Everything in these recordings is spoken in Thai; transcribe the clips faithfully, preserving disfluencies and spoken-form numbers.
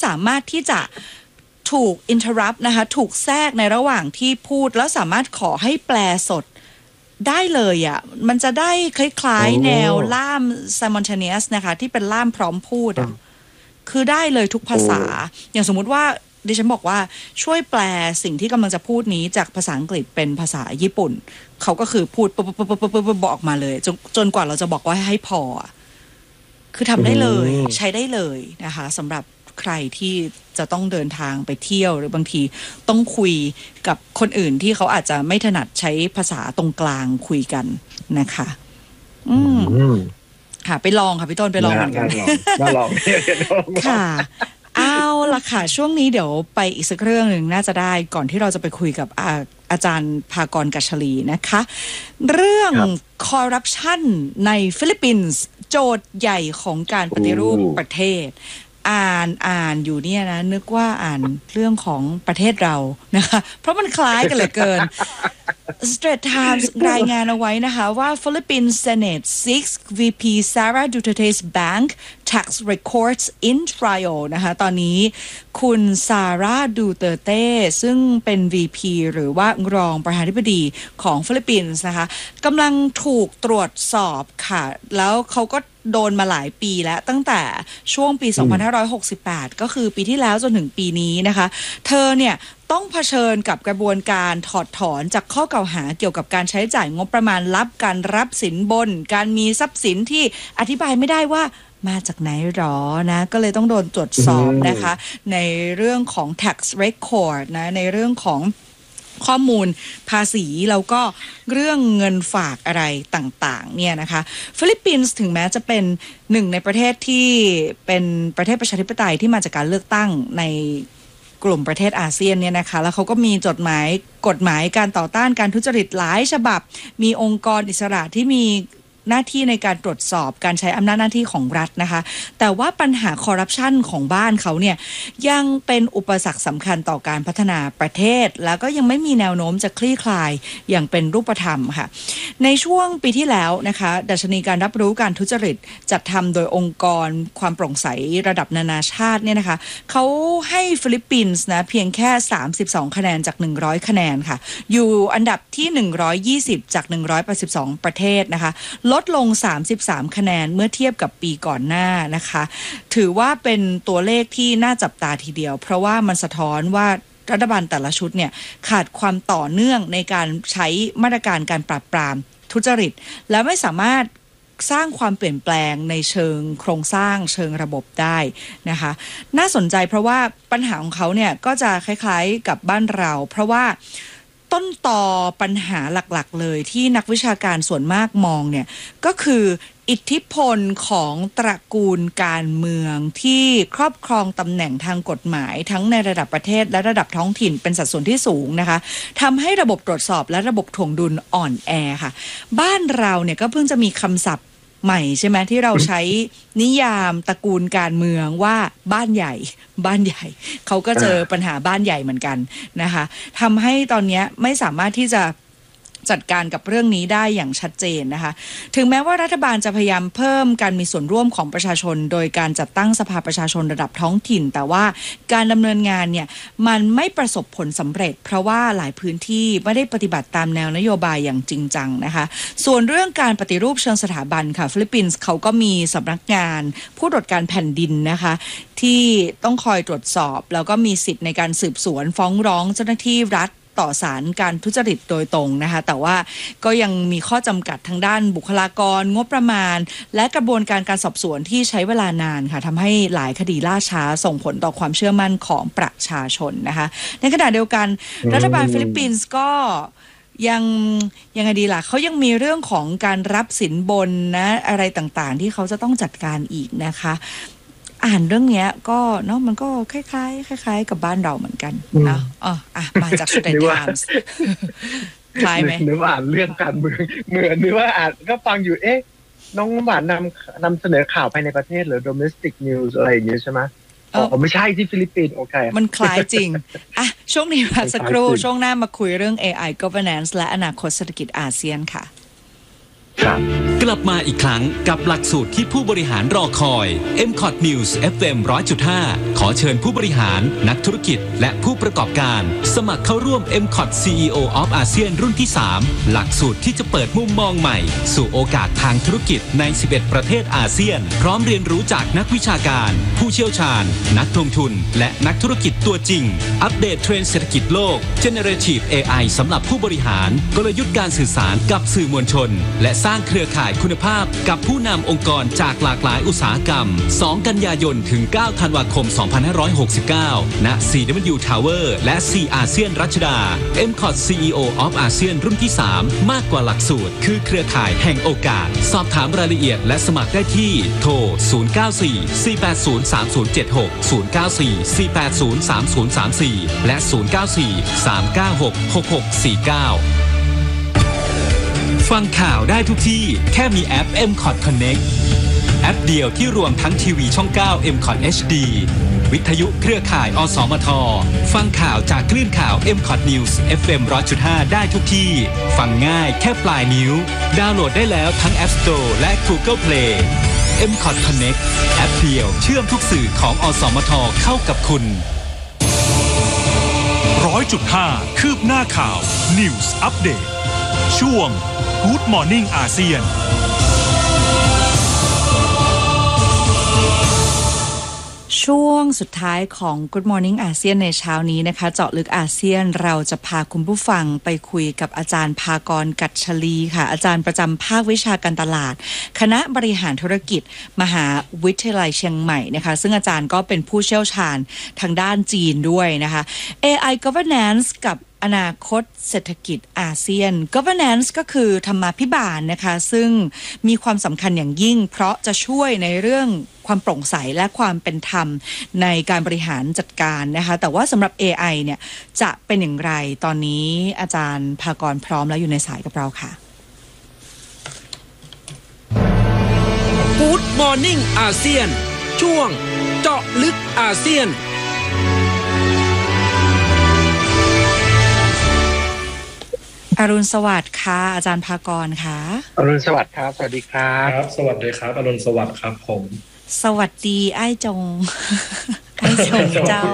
ามารถที่จะถูก interrupt นะคะถูกแทรกในระหว่างที่พูดแล้วสามารถขอให้แปลสดได้เลยอ่ะมันจะได้คล้ายๆแนวล่าม simultaneous นะคะที่เป็นล่ามพร้อมพูดอ่ะคือได้เลยทุกภาษาอย่างสมมุติว่าดิฉันบอกว่าช่วยแปลสิ่งที่กำลังจะพูดนี้จากภาษาอังกฤษเป็นภาษาญี่ปุ่นเขาก็คือพูดปุ๊บปุ๊บปุ๊บปุ๊บบอกมาเลยจนจนกว่าเราจะบอกว่าให้พอคือทำได้เลยใช้ได้เลยนะคะสำหรับใครที่จะต้องเดินทางไปเที่ยวหรือบางทีต้องคุยกับคนอื่นที่เขาอาจจะไม่ถนัดใช้ภาษาตรงกลางคุยกันนะคะอืมค่ะไปลองค่ะพี่ต้นไปลองเหมือนกันน่าลองค่ะเอาล่ะค่ะช่วงนี้เดี๋ยวไปอีกสักเรื่องหนึ่งน่าจะได้ก่อนที่เราจะไปคุยกับอาอาจารย์ภากรกัชลีนะคะเรื่องคอร์รัปชันในฟิลิปปินส์โจทย์ใหญ่ของการปฏิรูปประเทศอ่านอ่านอยู่เนี่ยนะนึกว่าอ่านเรื่องของประเทศเรานะคะเพราะมันคล้ายกันเหลือเกิน Straits Times รายงานเอาไว้นะคะว่า Philippines Senate seeks วี พี Sara Duterte's bank tax records in trial นะคะตอนนี้คุณซาร่าดูเตอร์เต้ซึ่งเป็น วี พี หรือว่ารองประธานาธิบดีของฟิลิปปินส์นะคะกำลังถูกตรวจสอบค่ะแล้วเขาก็โดนมาหลายปีแล้วตั้งแต่ช่วงปีสองพันห้าร้อยหกสิบแปดก็คือปีที่แล้วจนถึงปีนี้นะคะเธอเนี่ยต้องเผชิญกับกระบวนการถอดถอนจากข้อกล่าวหาเกี่ยวกับการใช้จ่ายงบประมาณลับการรับสินบนการมีทรัพย์สินที่อธิบายไม่ได้ว่ามาจากไหนหรอนะก็เลยต้องโดนตรวจสอบนะคะในเรื่องของ tax record นะในเรื่องของข้อมูลภาษีแล้วก็เรื่องเงินฝากอะไรต่างๆเนี่ยนะคะฟิลิปปินส์ถึงแม้จะเป็นหนึ่งในประเทศที่เป็นประเทศประชาธิปไตยที่มาจากการเลือกตั้งในกลุ่มประเทศอาเซียนเนี่ยนะคะแล้วเขาก็มีจดหมายกฎหมายการต่อต้านการทุจริตหลายฉบับมีองค์กรอิสระที่มีหน้าที่ในการตรวจสอบการใช้อำนาจหน้าที่ของรัฐนะคะแต่ว่าปัญหาคอร์รัปชันของบ้านเขาเนี่ยยังเป็นอุปสรรคสำคัญต่อการพัฒนาประเทศแล้วก็ยังไม่มีแนวโน้มจะคลี่คลายอย่างเป็นรูปธรรมค่ะในช่วงปีที่แล้วนะคะดัชนีการรับรู้การทุจริตจัดทำโดยองค์กรความโปร่งใสระดับนานาชาติเนี่ยนะคะเขาให้ฟิลิปปินส์นะเพียงแค่สามสิบสองคะแนนจากหนึ่งร้อยคะแนนค่ะอยู่อันดับที่หนึ่งร้อยยี่สิบจากหนึ่งร้อยแปดสิบสองประเทศนะคะลดลงสามสิบสามคะแนนเมื่อเทียบกับปีก่อนหน้านะคะถือว่าเป็นตัวเลขที่น่าจับตาทีเดียวเพราะว่ามันสะท้อนว่ารัฐบาลแต่ละชุดเนี่ยขาดความต่อเนื่องในการใช้มาตรการการปราบปรามทุจริตและไม่สามารถสร้างความเปลี่ยนแปลงในเชิงโครงสร้างเชิงระบบได้นะคะน่าสนใจเพราะว่าปัญหาของเขาเนี่ยก็จะคล้ายๆกับบ้านเราเพราะว่าต้นตอปัญหาหลักๆเลยที่นักวิชาการส่วนมากมองเนี่ยก็คืออิทธิพลของตระกูลการเมืองที่ครอบครองตำแหน่งทางกฎหมายทั้งในระดับประเทศและระดับท้องถิ่นเป็นสัดส่วนที่สูงนะคะทำให้ระบบตรวจสอบและระบบถ่วงดุลอ่อนแอค่ะบ้านเราเนี่ยก็เพิ่งจะมีคำศัพท์ใหม่ใช่ไหมที่เราใช้นิยามตระกูลการเมืองว่าบ้านใหญ่บ้านใหญ่เขาก็เจอปัญหาบ้านใหญ่เหมือนกันนะคะทำให้ตอนนี้ไม่สามารถที่จะจัดการกับเรื่องนี้ได้อย่างชัดเจนนะคะถึงแม้ว่ารัฐบาลจะพยายามเพิ่มการมีส่วนร่วมของประชาชนโดยการจัดตั้งสภาประชาชนระดับท้องถิ่นแต่ว่าการดำเนินงานเนี่ยมันไม่ประสบผลสำเร็จเพราะว่าหลายพื้นที่ไม่ได้ปฏิบัติตามแนวนโยบายอย่างจริงจังนะคะส่วนเรื่องการปฏิรูปเชิงสถาบันค่ะฟิลิปปินส์เขาก็มีสำนักงานผู้ตรวจการแผ่นดินนะคะที่ต้องคอยตรวจสอบแล้วก็มีสิทธิ์ในการสืบสวนฟ้องร้องเจ้าหน้าที่รัฐต่อศาลการทุจริตโดยตรงนะคะแต่ว่าก็ยังมีข้อจำกัดทางด้านบุคลากรงบประมาณและกระบวนการการสอบสวนที่ใช้เวลานานค่ะทำให้หลายคดีล่าช้าส่งผลต่อความเชื่อมั่นของประชาชนนะคะในขณะเดียวกันรัฐบาลฟิลิปปินส์ก็ยังยังไงดีล่ะเขายังมีเรื่องของการรับสินบนนะอะไรต่างๆที่เขาจะต้องจัดการอีกนะคะอ่านเรื่องนี้ก็เนาะมันก็คล้ายๆคล้ายๆกับบ้านเราเหมือนกันนะอ๋ออ่ะมาจากสุดท้าย Times คล้ายไหมนึกว่าอ่านเรื่องการเมืองเหมือนนึกว่าอ่านก็ฟังอยู่เอ๊ะน้องหวานนำนำเสนอข่าวภายในประเทศหรือ domestic news อะไรอย่างเงี้ยใช่ไหมอ๋อไม่ใช่ที่ฟิลิปปินส์โอเคมันคล้ายจริงอ่ะช่วงนี้พักสักครู่ช่วงหน้ามาคุยเรื่อง เอ ไอ governance และอนาคตเศรษฐกิจอาเซียนค่ะกลับมาอีกครั้งกับหลักสูตรที่ผู้บริหารรอคอย เอ็ม คอท News เอฟ เอ็ม หนึ่งร้อยจุดห้า ขอเชิญผู้บริหารนักธุรกิจและผู้ประกอบการสมัครเข้าร่วม เอ็ม คอท ซี อี โอ of อาเซียนรุ่นที่สามหลักสูตรที่จะเปิดมุมมองใหม่สู่โอกาสทางธุรกิจในสิบเอ็ดประเทศอาเซียนพร้อมเรียนรู้จากนักวิชาการผู้เชี่ยวชาญนักลงทุนและนักธุรกิจตัวจริงอัปเดตเทรนด์เศรษฐกิจโลก Generative เอ ไอ สำหรับผู้บริหารกลยุทธ์การสื่อสารกับสื่อมวลชนและสร้างเครือข่ายคุณภาพกับผู้นำองค์กรจากหลากหลายอุตสาหกรรมสองกันยายนถึงเก้าธันวาคมสองพันห้าร้อยหกสิบเก้าณ ซี ดับเบิลยู Tower และ C อาเซียนรัชดา เอ็ม คอท ซี อี โอ of อาเซียนรุ่นที่สามมากกว่าหลักสูตรคือเครือข่ายแห่งโอกาสสอบถามรายละเอียดและสมัครได้ที่โทรศูนย์ เก้า สี่ สี่ แปด ศูนย์ สาม ศูนย์ เจ็ด หก ศูนย์ เก้า สี่ สี่ แปด ศูนย์ สาม ศูนย์ สาม สี่และศูนย์ เก้า สี่ สาม เก้า หก หก หก สี่ เก้าฟังข่าวได้ทุกที่แค่มีแอป เอ็ม คอท Connect แอปเดียวที่รวมทั้งทีวีช่องเก้า เอ็ม คอท เอช ดี วิทยุเครือข่ายอสมทฟังข่าวจากคลื่นข่าว เอ็ม คอท News เอฟ เอ็ม หนึ่งร้อยจุดห้า ได้ทุกที่ฟังง่ายแค่ปลายนิ้วดาวน์โหลดได้แล้วทั้ง App Store และ Google Play เอ็ม คอท Connect แอปเดียวเชื่อมทุกสื่อของอสมทเข้ากับคุณหนึ่งร้อยจุดห้า คืบหน้าข่าว News Update ช่วง Good Morning อาเซียนช่วงสุดท้ายของ Good Morning อาเซียนในเช้านี้นะคะเจาะลึกอาเซียนเราจะพาคุณผู้ฟังไปคุยกับอาจารย์ภากร กัจฉลีค่ะอาจารย์ประจำภาควิชาการตลาดคณะบริหารธุรกิจมหาวิทยาลัยเชียงใหม่นะคะซึ่งอาจารย์ก็เป็นผู้เชี่ยวชาญทางด้านจีนด้วยนะคะ เอ ไอ Governance กับอนาคตเศรษฐกิจอาเซียน Governance ก็คือธรรมาภิบาลนะคะซึ่งมีความสำคัญอย่างยิ่งเพราะจะช่วยในเรื่องความโปร่งใสและความเป็นธรรมในการบริหารจัดการนะคะแต่ว่าสำหรับ เอ ไอ เนี่ยจะเป็นอย่างไรตอนนี้อาจารย์ภากรพร้อมแล้วอยู่ในสายกับเราค่ะ Good Morning อาเซียนช่วงเจาะลึกอาเซียนอรุณสวัสดิ์ค่ะอาจารย์ภากรค่ะอรุณสวัสดิ์ครับสวัสดีครับครับสวัสดีครับอรุณสวัสดิ์ครับผมสวัสดีไอ้จงไอ้จงเจ้า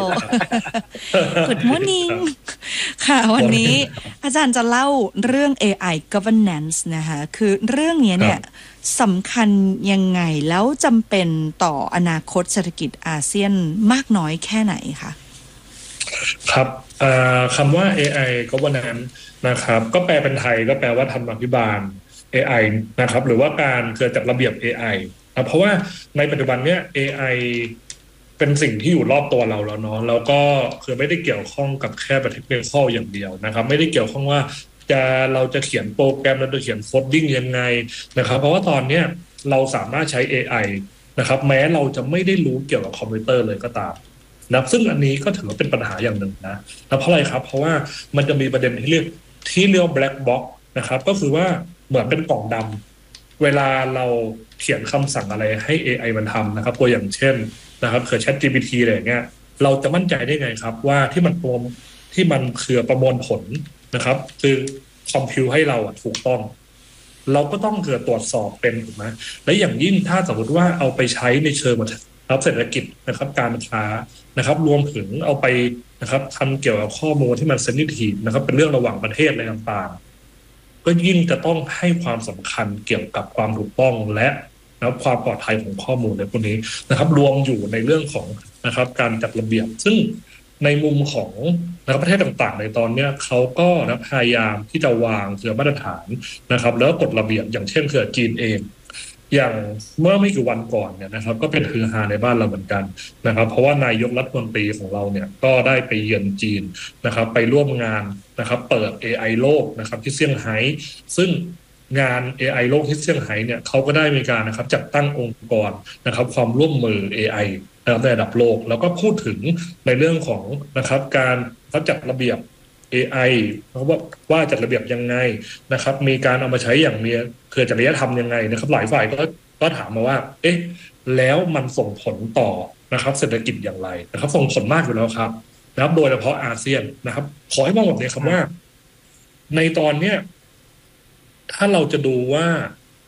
Good morning ค่ะวันนี้อาจารย์จะเล่าเรื่อง เอ ไอ Governance นะคะคือเรื่องนี้เนี่ยสำคัญยังไงแล้วจำเป็นต่ออนาคตเศรษฐกิจอาเซียนมากน้อยแค่ไหนคะครับคำว่า เอ ไอ Governance นะครับก็แปลเป็นไทยก็แปลว่าธรรมาภิบาล เอ ไอ นะครับหรือว่าการเกิดจากระเบียบ เอ ไอ นะเพราะว่าในปัจจุบันเนี้ย เอ ไอ เป็นสิ่งที่อยู่รอบตัวเราแล้วเนาะแล้วก็คือไม่ได้เกี่ยวข้องกับแค่ประเทศเพียงข้ออย่างเดียวนะครับไม่ได้เกี่ยวข้องว่าจะเราจะเขียนโปรแกรมเราจะเขียนโคดดิ้งยังไงนะครับเพราะว่าตอนเนี้ยเราสามารถใช้ เอ ไอ นะครับแม้เราจะไม่ได้รู้เกี่ยวกับคอมพิวเตอร์เลยก็ตามนะซึ่งอันนี้ก็ถือว่าเป็นปัญหาอย่างหนึ่งนะแล้วเพราะอะไรครับเพราะว่ามันจะมีประเด็นที่เรียกที่เรียก black box นะครับก็คือว่าเหมือนเป็นกล่องดำเวลาเราเขียนคำสั่งอะไรให้ เอ ไอ มันทำนะครับตัวอย่างเช่นนะครับเกิด Chat จี พี ที อะไรอย่างเงี้ยเราจะมั่นใจได้ไงครับว่าที่มันประมวลที่มันคือประมวลผลนะครับคือคอมพิวให้เราถูกต้องเราก็ต้องเกิดตรวจสอบเป็นถูกไหมและอย่างยิ่งถ้าสมมติว่าเอาไปใช้ในเชิงนะครับเศรษฐกิจนะครับการค้านะครับรวมถึงเอาไปนะครับทำเกี่ยวกับข้อมูลที่มันเซนซิทีฟนะครับเป็นเรื่องระหว่างประเทศอะไรต่างๆก็ยิ่งจะต้องให้ความสำคัญเกี่ยวกับความถูกต้องและนะครับความปลอดภัยของข้อมูลในพวกนี้นะครับรวมอยู่ในเรื่องของนะครับการจัดระเบียบซึ่งในมุมของนะครับประเทศต่างๆในตอนนี้เขาก็นะพยายามที่จะวางเสือมาตรฐานนะครับแล้วกฎระเบียบอย่างเช่นเขื่อนจีนเองอย่างเมื่อไม่กี่วันก่อนเนี่ยนะครับก็เป็นฮือฮาในบ้านเราเหมือนกันนะครับเพราะว่านายกรัฐมนตรีของเราเนี่ยก็ได้ไปเยือนจีนนะครับไปร่วมงานนะครับเปิด เอ ไอ โลกนะครับที่เซี่ยงไฮ้ซึ่งงาน เอ ไอ โลกที่เซี่ยงไฮ้เนี่ยเขาก็ได้มีการนะครับจัดตั้งองค์กรนะครับความร่วมมือ เอ ไอ นะครับในระดับโลกแล้วก็พูดถึงในเรื่องของนะครับการจัดระเบียบ เอ ไอ ว่าว่าจัดระเบียบยังไงนะครับมีการเอามาใช้อย่างมีคือจริยธรรมยังไงนะครับหลายฝ่ายก็ก็ถามมาว่าเอ๊ะแล้วมันส่งผลต่อนะครับเศรษฐกิจอย่างไรนะครับส่งผลมากอยู่แล้วครับนะครับโดยเฉพาะอาเซียนนะครับขอให้มองแบบนี้ครับว่าในตอนเนี้ยถ้าเราจะดูว่า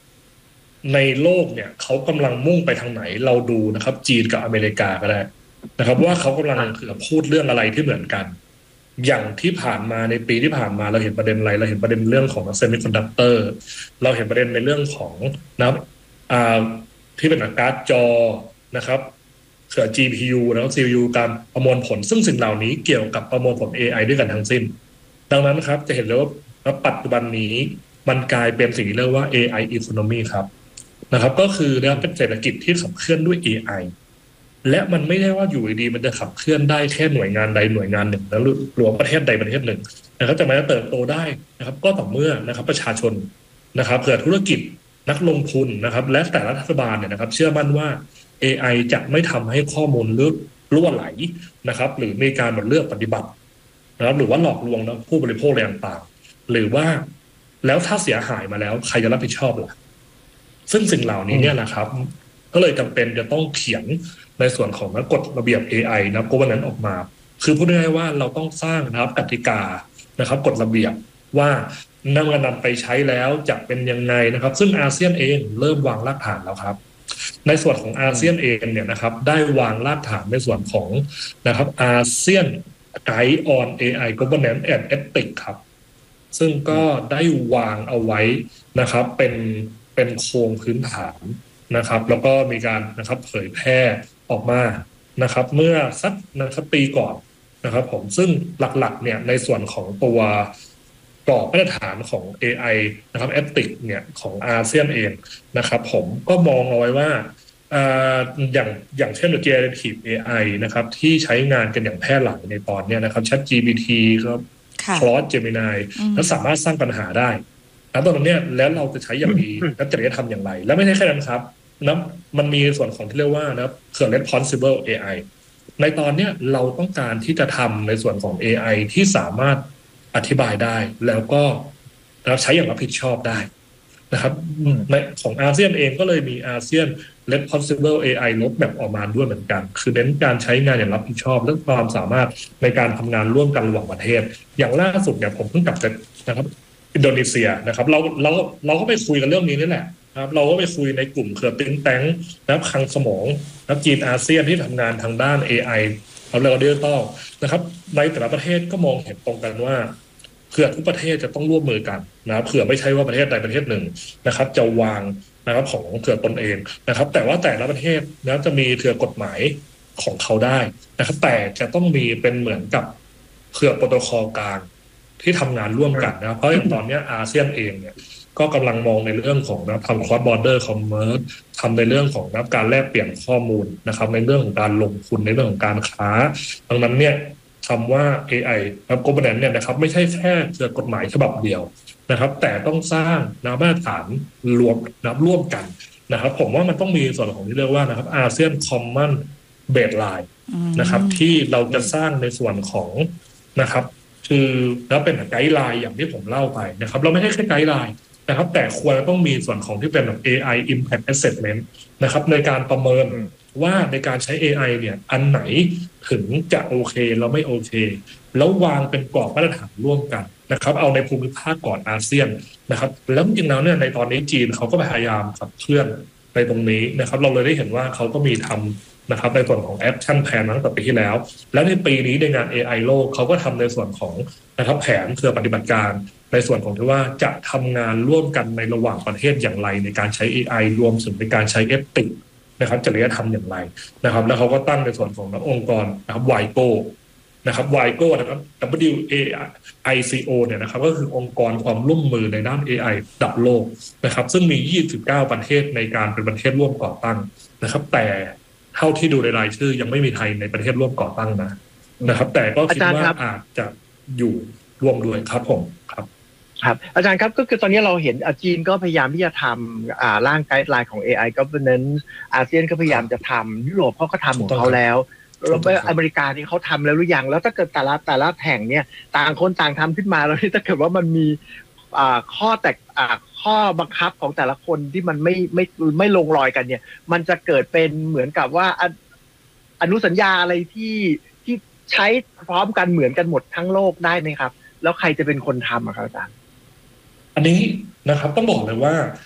ในโลกเนี่ยเขากำลังมุ่งไปทางไหนเราดูนะครับจีนกับอเมริกาก็ได้นะครับว่าเขากำลังพูดเรื่องอะไรที่เหมือนกันอย่างที่ผ่านมาในปีที่ผ่านมาเราเห็นประเด็นอะไรเราเห็นประเด็นเรื่องของเซมิคอนดักเตอร์เราเห็นประเด็นในเรื่องของนะครับอ่าที่เป็นการ์ดจอนะครับเสือ จี พี ยู นะครับ ซี พี ยู การประมวลผลซึ่งสิ่งเหล่านี้เกี่ยวกับประมวลผล เอ ไอ ด้วยกันทั้งสิ้นดังนั้นครับจะเห็นเลยว่าปัจจุบันนี้มันกลายเป็นสิ่งที่เรียกว่า เอ ไอ economy ครับนะครับก็คือนะครับเป็นเศรษฐกิจที่ขับเคลื่อนด้วย เอ ไอ และมันไม่ได้ว่าอยู่ดีมันจะขับเคลื่อนได้แค่หน่วยงานใดหน่วยงานหนึ่งแล้วรวมประเทศใดประเทศหนึ่งนะครับแต่มันจะเติบโตได้นะครับก็ต่อเมื่อนะครับประชาชนนะครับเผื่อธุรกิจนักลงทุนนะครับและแต่ละรัฐบาลเนี่ยนะครับเชื่อมั่นว่า เอ ไอ จะไม่ทำให้ข้อมูลเลือกล่วไหลนะครับหรือมีการแบบเลือกปฏิบัตินะครับหรือว่าหลอกลวงนะผู้บริโภคอะไรต่างๆหรือว่าแล้วถ้าเสียหายมาแล้วใครจะรับผิดชอบล่ะซึ่งสิ่งเหล่านี้เนี่ยนะครับก็เลยจำเป็นจะต้องเขียนในส่วนของกฎระเบียบ เอ ไอ นะก็วันนั้นออกมาคือพูดง่ายๆว่าเราต้องสร้างนะครับกติกานะครับกฎระเบียบว่านำเงินนำไปใช้แล้วจะเป็นยังไงนะครับซึ่งอาเซียนเองเริ่มวางรากฐานแล้วครับในส่วนของอาเซียนเองเนี่ยนะครับได้วางรากฐานในส่วนของนะครับอาเซียน Guide on เอ ไอ Governance and Ethics ครับซึ่งก็ได้วางเอาไว้นะครับเป็นเป็นโครงพื้นฐานนะครับแล้วก็มีการนะครับเผยแพร่ออกมานะครับเมื่อสักนะครับปีก่อนนะครับผมซึ่งหลักๆเนี่ยในส่วนของตัวกรอบมาตรฐานของ เอ ไอ นะครับ Ethics เนี่ยของอาเซียนเองนะครับผมก็มองเอาไว้ว่าอ่าอย่างอย่างเช่น Generative เอ ไอ นะครับที่ใช้งานกันอย่างแพร่หลายในตอนนี้นะครับ ChatGPT ครับ Claude Gemini และสามารถสร้างปัญหาได้แล้วตอนนั้นเนี่ยแล้วเราจะใช้อย่างดีและจริยธรรมอย่างไรและไม่ใช่แค่นั้นครับนะมันมีส่วนของที่เรียกว่านะครับเครือ responsible เอ ไอ ในตอนนี้เราต้องการที่จะทำในส่วนของ เอ ไอ ที่สามารถอธิบายได้แล้วก็ใช้อย่างรับผิดชอบได้นะครับในของอาเซียนเองก็เลยมีอาเซียน responsible เอ ไอ roadmap ออกมาด้วยเหมือนกันคือเน้นการใช้งานอย่างรับผิดชอบและความสามารถในการทำงานร่วมกันระหว่างประเทศอย่างล่าสุดเนี่ยผมเพิ่งกลับจากนะครับอินโดนีเซียนะครับเราเราเราก็ไปคุยกันเรื่องนี้นี่แหละครับเราก็ไปคุยในกลุ่มเครือติ้งแตงนะครับคลังสมองนะครับจีนอาเซียนที่ทำงานทางด้าน เอ ไอ เอาเรื่องดิจิตอลนะครับในแต่ละประเทศก็มองเห็นตรงกันว่าเผื่อทุกประเทศจะต้องร่วมมือกันนะครับเผื่อไม่ใช่ว่าประเทศใดประเทศหนึ่งนะครับจะวางนะครับของเผื่อตนเองนะครับแต่ว่าแต่ละประเทศนะจะมีเผื่อกฎหมายของเขาได้นะครับแต่จะต้องมีเป็นเหมือนกับเผื่อโปรโตคอลกลางที่ทำงานร่วมกันนะเพราะอย่างตอนนี้อาเซียนเองเนี่ยก็กำลังมองในเรื่องของนะทำ cross border commerce ทำในเรื่องของนะการแลกเปลี่ยนข้อมูลนะครับในเรื่องของการลงทุนในเรื่องของการค้าดังนั้นเนี่ยคำว่า เอ ไอ นะครับ governance เนี่ยนะครับไม่ใช่แค่เกี่ยวกับกฎหมายฉบับเดียวนะครับแต่ต้องสร้างนะมาตรฐานรวมนะร่วมกันนะครับผมว่ามันต้องมีส่วนของที่เรียกว่านะครับอาเซียน common baseline นะครับที่เราจะสร้างในส่วนของนะครับคือแล้วเป็นไกด์ไลน์อย่างที่ผมเล่าไปนะครับเราไม่ใช่แค่ไกด์ไลน์นะครับแต่ควรจะต้องมีส่วนของที่เป็นแบบ เอ ไอ Impact Assessment นะครับในการประเมินว่าในการใช้ เอ ไอ เนี่ยอันไหนถึงจะโอเคแล้วไม่โอเคแล้ววางเป็นกรอบมาตรฐานร่วมกันนะครับเอาในภูมิภาคก่อนอาเซียนนะครับแล้วจริงๆแล้วเนี่ยในตอนนี้จีนเขาก็พยายามขับเคลื่อนในตรงนี้นะครับเราเลยได้เห็นว่าเขาก็มีทำนะครับในส่วนของ Action Plan ตั้งแต่ปีที่แล้วแล้วในปีนี้ในงาน เอ ไอ โลกเขาก็ทำในส่วนของนะครับแผนเครือปฏิบัติการในส่วนของที่ว่าจะทำงานร่วมกันในระหว่างประเทศอย่างไรในการใช้ เอ ไอ รวมถึงในการใช้เอติกนะครับจริยธรรมอย่างไรนะครับแล้วเขาก็ตั้งในส่วนขององค์กรนะครับ ไว โก้ นะครับ ไว โก้ นะครับ ดับเบิลยู เอ ไอ ซี โอ เนี่ยนะครับก็คือองค์กรความร่วมมือในด้าน เอ ไอ ระดับโลกนะครับซึ่งมียี่สิบเก้าประเทศในการเป็นประเทศร่วมก่อตั้งนะครับแต่เท่าที่ดูในรายชื่อยังไม่มีไทยในประเทศร่วมก่อตั้งนะนะครับแต่ก็คิดว่าอาจจะอยู่ร่วมด้วยครับผมครับครับอาจารย์ครับก็คือตอนนี้เราเห็นจีนก็พยายามที่จะทำอ่าร่างไกด์ไลน์ของ เอ ไอ governance อาเซียนก็พยายามจะทำยุโรปเขาก็ทำของเขาแล้วแล้วก็อเมริกานี่เขาทำแล้วหรือยังแล้วถ้าเกิดแต่ละแต่ละแห่งเนี่ยต่างคนต่างทำขึ้นมาแล้วถ้าเกิดว่ามันมีอ่าข้อแตกอ่าข้อบังคับของแต่ละคนที่มันไม่ไม่ไม่ลงรอยกันเนี่ยมันจะเกิดเป็นเหมือนกับว่าอนุสัญญาอะไรที่ที่ใช้พร้อมกันเหมือนกันหมดทั้งโลกได้ไหมครับแล้วใครจะเป็นคนทำอะครับอาจารย์อันนี้นะครับต้องบอกเลยว่า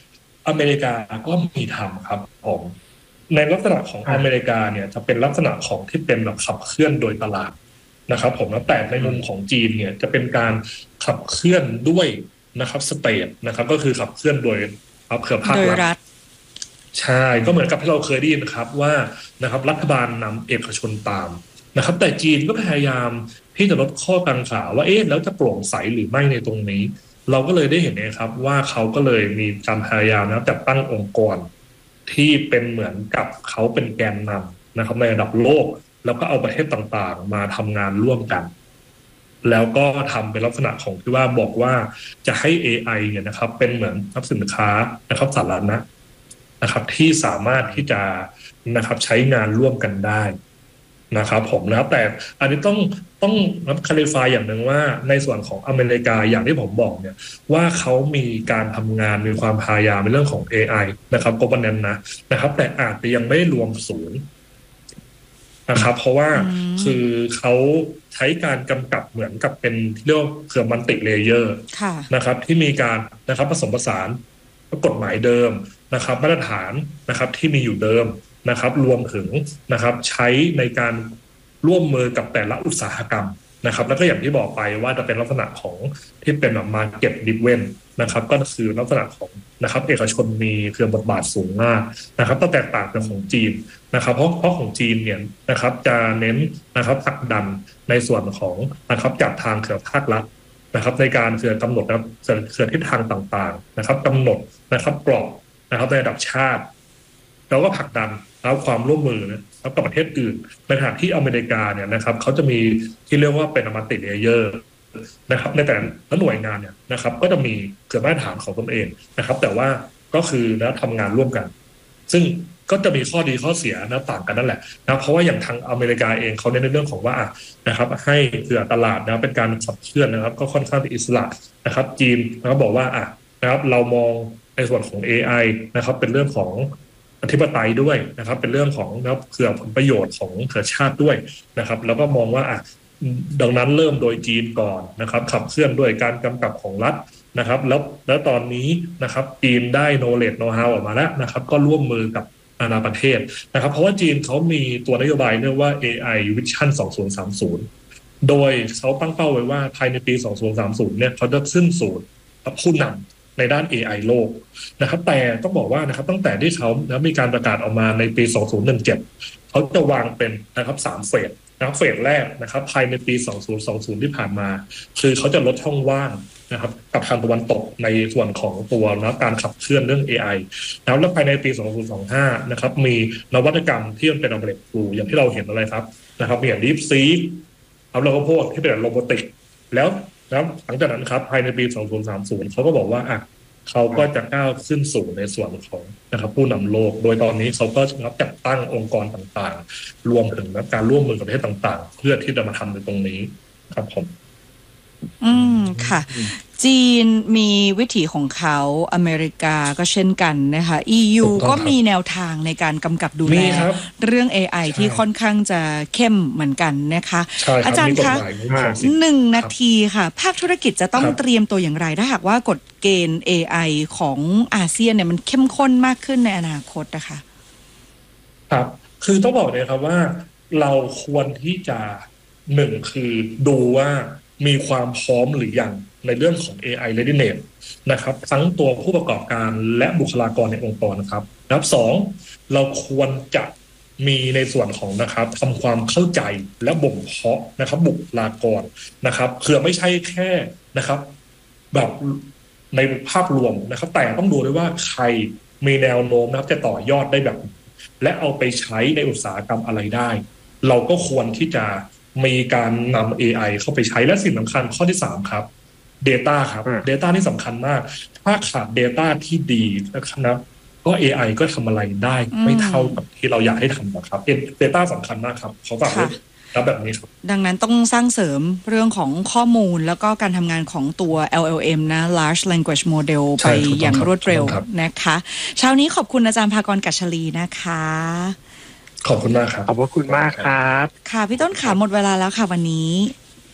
อเมริกาก็มีทำครับผมในลักษณะของอเมริกาเนี่ยจะเป็นลักษณะของที่เป็นแบบขับเคลื่อนโดยตลาดนะครับผมแล้วแต่ในมุมของจีนเนี่ยจะเป็นการขับเคลื่อนด้วยนะครับสเตทนะครับก็คือขับเคลื่อนโดยเครือภาครัฐใช่ก็เหมือนกับที่เราเคยได้ยินนะครับว่านะครับรัฐบาลนำเอกชนตามนะครับแต่จีนก็พยายามที่จะลดข้อกังขาว่าเอ๊ะแล้วจะโปร่งใสหรือไม่ในตรงนี้เราก็เลยได้เห็นนะครับว่าเขาก็เลยมีการพยายามนะจัดตั้งองค์กรที่เป็นเหมือนกับเขาเป็นแกนนำนะครับในระดับโลกแล้วก็เอาประเทศต่างๆมาทำงานร่วมกันแล้วก็ทำเป็นลักษณะของที่ว่าบอกว่าจะให้ เอ ไอ เนี่ยนะครับเป็นเหมือนสินค้านะครับสาธารณะนะครับที่สามารถที่จะนะครับใช้งานร่วมกันได้นะครับผมนะแต่อันนี้ต้องต้องรับคลาริฟายอย่างหนึ่งว่าในส่วนของอเมริกาอย่างที่ผมบอกเนี่ยว่าเขามีการทำงานมีความพยายามในเรื่องของ เอ ไอ นะครับก็ประเด็นนะนะครับแต่อาจจะยังไม่รวมศูนย์นะครับเพราะว่าคือเขาใช้การกำกับเหมือนกับเป็นเรียกว่าเครือมัลติเลเยอร์นะครับที่มีการนะครับผสมผสานกฎหมายเดิมนะครับมาตรฐานนะครับที่มีอยู่เดิมนะครับรวมถึงนะครับใช้ในการร่วมมือกับแต่ละอุตสาหกรรมนะครับแล้วก็อย่างที่บอกไปว่าจะเป็นลักษณะของที่เป็นแบบมาร์เก็ตดิฟเวนนะครับก็คือลักษณะของนะครับเอกชนมีเครือบทบาทสูงมากนะครับก็แตกต่างจากของจีนนะครับเพราะเพราะของจีนเนี่ยนะครับจะเน้นนะครับผลักดันในส่วนของนะครับจากทางเครือภาครัฐนะครับในการเครือกำหนดนะครับเครือทิศทางต่างๆนะครับกำหนดนะครับกรอบนะครับในระดับชาติแล้วก็ผลักดันแล้วความร่วมมือนะครับกับประเทศอื่นในขณะที่อเมริกาเนี่ยนะครับเขาจะมีที่เรียกว่าเป็นมัลติเลเยอร์นะครับในแต่ละหน่วยงานเนี่ยนะครับก็จะมีเครือมาตรฐานของตนเองนะครับแต่ว่าก็คือนะทำงานร่วมกันซึ่งก็จะมีข้อดีข้อเสียนะต่างกันนั่นแหละนะเพราะว่าอย่างทางอเมริกาเองเขาเน้นในเรื่องของว่านะครับให้เครือตลาดนะเป็นการขับเคลื่อนนะครับก็ค่อนข้างอิสระนะครับจีนนะครับบอกว่าอ่ะนะครับเรามองในส่วนของ เอ ไอ นะครับเป็นเรื่องของอธิปไตยด้วยนะครับเป็นเรื่องของนะครับเครือผลประโยชน์ของเครือชาติด้วยนะครับแล้วก็มองว่าอ่ะดังนั้นเริ่มโดยจีนก่อนนะครับขับเคลื่อนด้วยการกำกับของรัฐนะครับแล้วแล้วตอนนี้นะครับจีนได้ knowledge know how ออกมาแล้วนะครับก็ร่วมมือกับนานาประเทศนะครับเพราะว่าจีนเขามีตัวนโยบายเรียกว่า เอ ไอ Vision สองพันสามสิบโดยเขาตั้งเป้าไว้ว่าภายในปีสองพันสามสิบเนี่ยเขาจะขึ้นสู่ผู้นำในด้าน เอ ไอ โลกนะครับแต่ต้องบอกว่านะครับตั้งแต่ที่เขานะมีการประกาศออกมาในปีสองพันสิบเจ็ดเขาจะวางเป็นนะครับสามเฟสนะครับเฟสแรกนะครับภายในปีสองพันยี่สิบที่ผ่านมาคือเขาจะลดช่องว่างนะครับกับทางตะวันตกในส่วนของตัวนะการขับเคลื่อนเรื่อง เอ ไอ แล้วแล้วภายในปีสองพันยี่สิบห้านะครับมีนวัตกรรมที่มันเป็นอัลเบรกฟลูอย่างที่เราเห็นอะไรครับนะครับมีอย่าง DeepSeek เอาแล้วก็พวกที่เป็นโรบอติกแล้วแล้วหลังจากนั้นครับภายในปีสองพันสามสิบเขาก็บอกว่าอ่ะเขาก็จะก้าวขึ้นสู่ในส่วนของนะครับผู้นำโลกโดยตอนนี้เขาก็รับจัดตั้งองค์กรต่างๆรวมถึงการร่วมมือกับประเทศต่างๆเพื่อที่จะมาทำในตรงนี้ครับผมอืมค่ะจีนมีวิถีของเขาอเมริกาก็เช่นกันนะคะ อี ยู ก็มีแนวทางในการกำกับดูแลเรื่อง เอ ไอ ที่ค่อนข้างจะเข้มเหมือนกันนะคะอาจารย์คะหนึ่งนาทีค่ะภาคธุรกิจจะต้องเตรียมตัวอย่างไรถ้าหากว่ากฎเกณฑ์ เอ ไอ ของอาเซียนเนี่ยมันเข้มข้นมากขึ้นในอนาคตนะคะครับคือต้องบอกเลยครับว่าเราควรที่จะหนึ่งคือดูว่ามีความพร้อมหรือยังในเรื่องของ เอ ไอ Readiness นะครับทั้งตัวผู้ประกอบการและบุคลากรในองค์กรนะครับนะครับสองเราควรจะมีในส่วนของนะครับทำความเข้าใจและบ่มเพาะนะครับบุคลากรนะครับเพื่อไม่ใช่แค่นะครับแบบในภาพรวมนะครับแต่ต้องดูด้วยว่าใครมีแนวโน้มนะครับจะต่อยอดได้แบบและเอาไปใช้ในอุตสาหกรรมอะไรได้เราก็ควรที่จะมีการนำ เอ ไอ เข้าไปใช้และสิ่งสำคัญข้อที่สามครับ data ครับ data นี่สำคัญมากถ้าขาด data ที่ดีนะครับก็ เอ ไอ ก็ทำอะไรได้ไม่เท่ากับที่เราอยากให้ทำนะครับ data สำคัญมากครับเขาฝากไว้แล้วแบบนี้ครับดังนั้นต้องสร้างเสริมเรื่องของข้อมูลแล้วก็การทำงานของตัว แอล แอล เอ็ม นะ large language model ไปอย่างรวดเร็วนะคะเช้านี้ขอบคุณอาจารย์ภากร กัชชลีนะคะขอบคุณมากครับขอบคุณมากครับค่ะพี่ต้นขาหมดเวลาแล้วค่ะวันนี้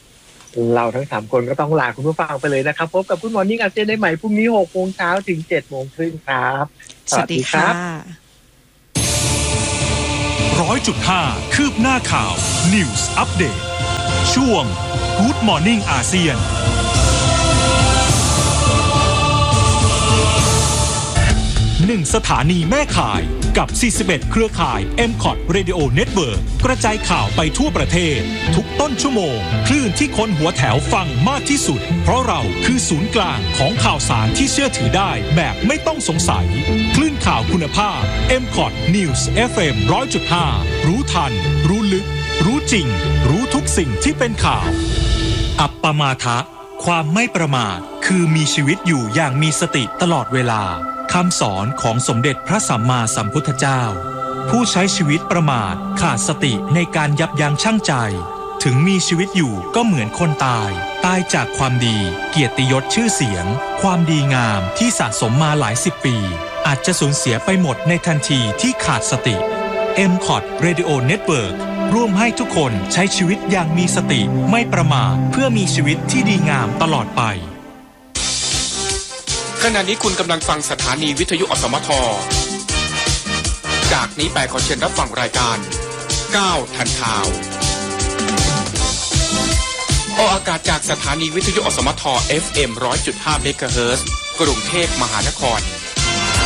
เราทั้งสามคนก็ต้องลาคุณผู้ฟังไปเลยนะครับพบกับGood Morning อาเซียนได้ใหม่พรุ่งนี้หกโมงเช้าถึงเจ็ดโมงครึ่งครับสวัสดีค่ะร้อยจุดห้าคืบหน้าข่าว News Update ช่วง Good Morning อาเซียนหนึ่งสถานีแม่ข่ายกับสี่สิบเอ็ดเครือข่าย เอ็ม คอท Radio Network กระจายข่าวไปทั่วประเทศทุกต้นชั่วโมงคลื่นที่คนหัวแถวฟังมากที่สุดเพราะเราคือศูนย์กลางของข่าวสารที่เชื่อถือได้แบบไม่ต้องสงสัยคลื่นข่าวคุณภาพ เอ็ม คอท News เอฟ เอ็ม หนึ่งร้อยจุดห้า รู้ทันรู้ลึกรู้จริงรู้ทุกสิ่งที่เป็นข่าวอัปปมาทะความไม่ประมาทคือมีชีวิตอยู่อย่างมีสติตลอดเวลาคำสอนของสมเด็จพระสัมมาสัมพุทธเจ้าผู้ใช้ชีวิตประมาทขาดสติในการยับยั้งชั่งใจถึงมีชีวิตอยู่ก็เหมือนคนตายตายจากความดีเกียรติยศชื่อเสียงความดีงามที่สะสมมาหลายสิบปีอาจจะสูญเสียไปหมดในทันทีที่ขาดสติ เอ็ม คอท Radio Network ร่วมให้ทุกคนใช้ชีวิตอย่างมีสติไม่ประมาทเพื่อมีชีวิตที่ดีงามตลอดไปขณะนี้คุณกำลังฟังสถานีวิทยุอสมทจากนี้ไปขอเชิญรับฟังรายการก้าวทันข่าวออกอากาศจากสถานีวิทยุอสมท เอฟ เอ็ม หนึ่งร้อยจุดห้า เมกะเฮิรตซ์กรุงเทพมหานคร